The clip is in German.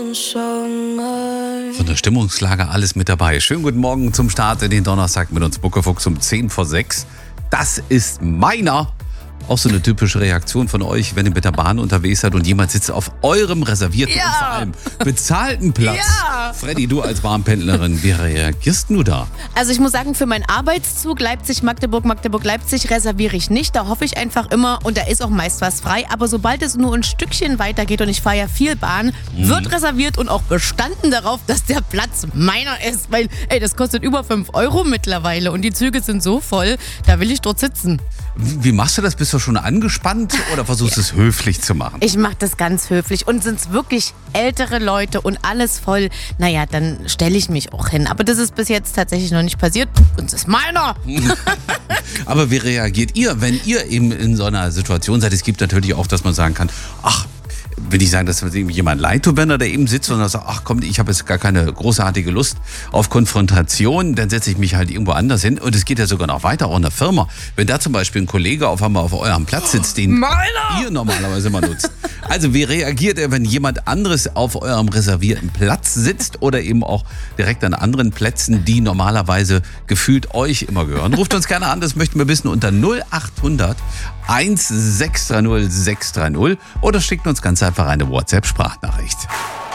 Von der Stimmungslage alles mit dabei. Schönen guten Morgen zum Start in den Donnerstag mit uns Buckefuchs um 5:10. Das ist meiner. Auch so eine typische Reaktion von euch, wenn ihr mit der Bahn unterwegs seid und jemand sitzt auf eurem reservierten und vor allem bezahlten Platz. Ja. Freddy, du als Bahnpendlerin, wie reagierst du da? Also ich muss sagen, für meinen Arbeitszug Leipzig-Magdeburg, Magdeburg-Leipzig reserviere ich nicht. Da hoffe ich einfach immer, und da ist auch meist was frei. Aber sobald es nur ein Stückchen weitergeht, und ich fahre ja viel Bahn, wird reserviert und auch bestanden darauf, dass der Platz meiner ist. Weil, das kostet über 5 Euro mittlerweile und die Züge sind so voll, da will ich dort sitzen. Wie machst du das? Bist du schon angespannt oder versuchst du es höflich zu machen? Ich mache das ganz höflich. Und sind es wirklich ältere Leute und alles voll, naja, dann stelle ich mich auch hin. Aber das ist bis jetzt tatsächlich noch nicht passiert. Und es ist meiner. Aber wie reagiert ihr, wenn ihr eben in so einer Situation seid? Es gibt natürlich auch, dass man sagen kann, ach, will ich sagen, dass jemand leid tut, wenn er da eben sitzt und er sagt, ach komm, ich habe jetzt gar keine großartige Lust auf Konfrontation, dann setze ich mich halt irgendwo anders hin. Und es geht ja sogar noch weiter, auch in der Firma. Wenn da zum Beispiel ein Kollege auf einmal auf eurem Platz sitzt, den ihr normalerweise immer nutzt. Also wie reagiert ihr, wenn jemand anderes auf eurem reservierten Platz sitzt oder eben auch direkt an anderen Plätzen, die normalerweise gefühlt euch immer gehören? Ruft uns gerne an, das möchten wir wissen, unter 0800 1630 630 oder schickt uns ganz einfach eine WhatsApp-Sprachnachricht.